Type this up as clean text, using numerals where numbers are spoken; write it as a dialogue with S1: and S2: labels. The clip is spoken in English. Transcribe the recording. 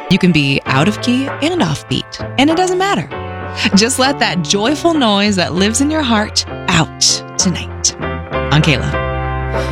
S1: You can be out of key and offbeat, and it doesn't matter. Just let that joyful noise that lives in your heart out tonight. I'm Kayla.